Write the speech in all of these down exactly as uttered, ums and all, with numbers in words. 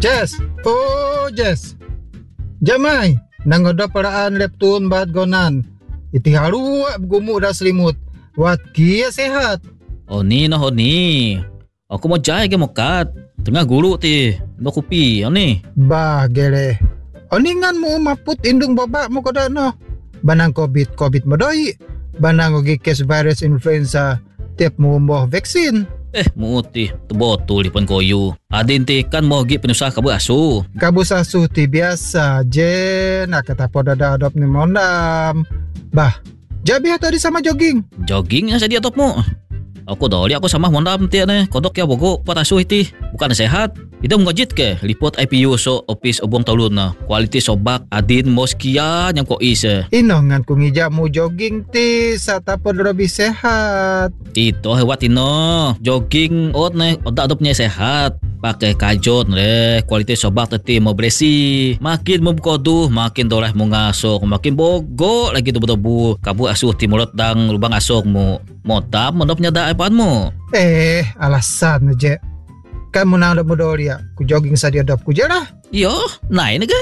Jess, oh Jess. Jamai, nangoda paraan leptun bat gonan. Iti haru gumuk dah selimut. Wat kia sehat. Oh ni noh ni. Aku mau jai ke mokat. Tengah guru ti. Ndo kopi ni. Bah gere. Oningan mu maput indung babak mu koda no. Banang covid covid modoi. Banang ugi kes virus influenza. Tiap mu mbah vaksin. Eh, muti, terbotul di pun koyu. Adin ti kan mau gi penusah kabu asu. Kabu asu ti biasa je, nak kata poda dah adop ni mondam. Bah, jabi tadi sama jogging. Jogging yang saya adop mu. Aku doli aku sama mondam ti ne. Kodok ya bogo pot asu iti. Bukan sehat. Itu ngojit ke lipot I P U so office obong talun na. Kualiti sobak adin moskia yang ko ise. Ino ngan ku ngijak mu jogging ti sata podrobi sehat. Ito hewat ino. Jogging ot ne otak adopnya sehat. Pakai kajot ne. Kualiti sobak teti mau beresi. Makin memkoduh makin doleh mu ngasok. Makin bogo lagi tubuh-tubuh. Kabu asuh timurot dang lubang asok mu. Motab mondopnya da iPad mu. Eh, alasan je. Kan mu nang adop modal dia. Ku jogging sa dia adop ku je lah. Yo, naik ni ke?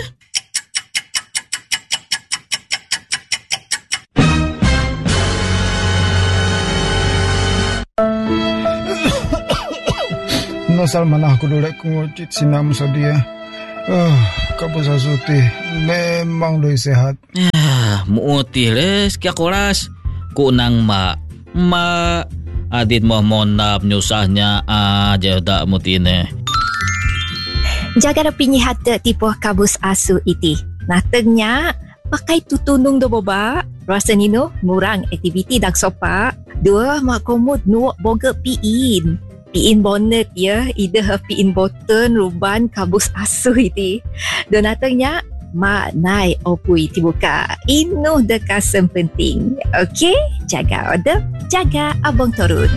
Nosal mana aku dolek ku ngocit sinam sa dia. Ah, kabus asuti memang doi sehat. Ya, muutih les kia koras. Ku nang ma. Ma adit mau monap nyusahnya aja dak mutine. Jaga pinyi hata tipu kabus asu iti. Natengnya pakai tutunung do boba. Rasa nino murang aktiviti dak sopa. Dua mak komod nuak boga piin. Piin bonnet ya, ida piin boten ruban kabus asu iti. Dan natengnya mak nai opui tibuka. Inu dekasem penting. Okey, jaga order, jaga abang turun.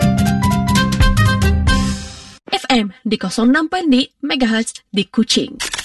F M di kosong enam koma enam megahertz di Kuching.